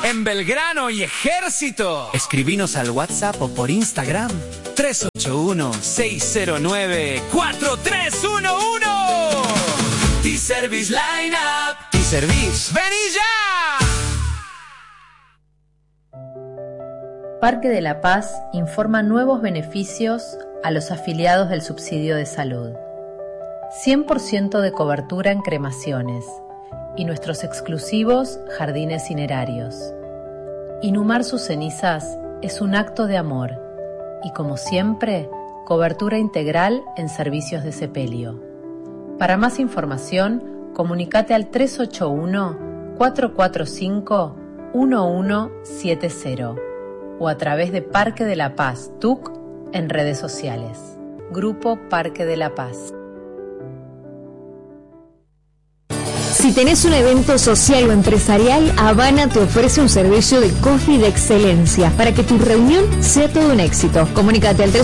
en Belgrano y Ejército. Escribinos al WhatsApp o por Instagram 381-609-4311. T-Service Lineup. T-Service. ¡Vení ya! Parque de la Paz informa nuevos beneficios a los afiliados del subsidio de salud. 100% de cobertura en cremaciones y nuestros exclusivos jardines cinerarios. Inhumar sus cenizas es un acto de amor y, como siempre, cobertura integral en servicios de sepelio. Para más información, comunícate al 381-445-1170 o a través de Parque de la Paz TUC en redes sociales. Grupo Parque de la Paz. Si tenés un evento social o empresarial, Habana te ofrece un servicio de coffee de excelencia para que tu reunión sea todo un éxito. Comunícate al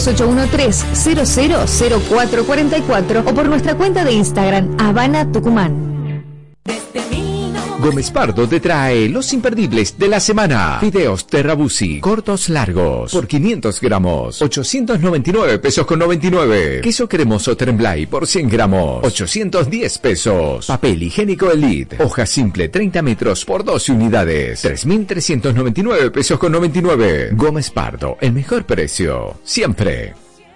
381-300-0444 o por nuestra cuenta de Instagram, Habana Tucumán. Gómez Pardo te trae los imperdibles de la semana. Fideos Terrabusi, cortos largos, por 500 gramos, 899 pesos con 99. Queso cremoso Tremblay por 100 gramos, 810 pesos. Papel higiénico Elite, hoja simple 30 metros por 12 unidades, 3.399 pesos con 99. Gómez Pardo, el mejor precio, siempre.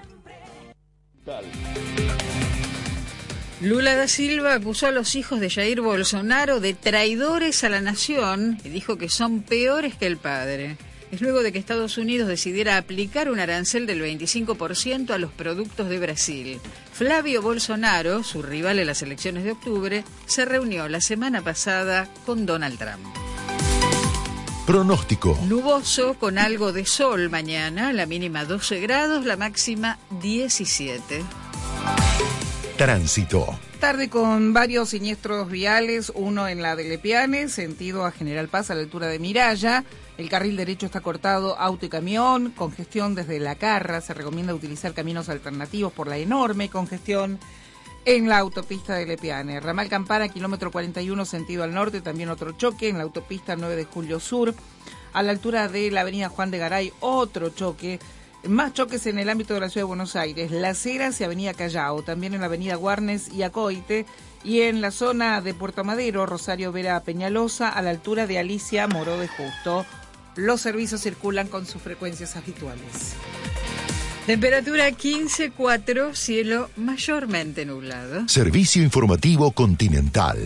Lula da Silva acusó a los hijos de Jair Bolsonaro de traidores a la nación y dijo que son peores que el padre. Es luego de que Estados Unidos decidiera aplicar un arancel del 25% a los productos de Brasil. Flavio Bolsonaro, su rival en las elecciones de octubre, se reunió la semana pasada con Donald Trump. Pronóstico. Nuboso con algo de sol mañana, la mínima 12 grados, la máxima 17. Tránsito. Tarde con varios siniestros viales, uno en la de Lepiane, sentido a General Paz a la altura de Miraya. El carril derecho está cortado, auto y camión, congestión desde La Carra. Se recomienda utilizar caminos alternativos por la enorme congestión en la autopista de Lepiane. Ramal Campana, kilómetro 41, sentido al norte, también otro choque en la autopista 9 de Julio Sur. A la altura de la avenida Juan de Garay, otro choque. Más choques en el ámbito de la ciudad de Buenos Aires, Las Heras y avenida Callao, también en la avenida Guarnes y Acoite, y en la zona de Puerto Madero, Rosario Vera Peñalosa, a la altura de Alicia Moró de Justo. Los servicios circulan con sus frecuencias habituales. Temperatura 15,4, cielo mayormente nublado. Servicio informativo Continental.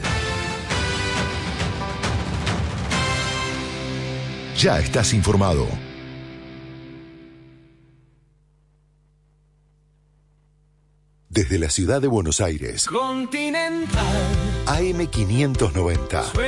Ya estás informado. Desde la ciudad de Buenos Aires, Continental. AM 590.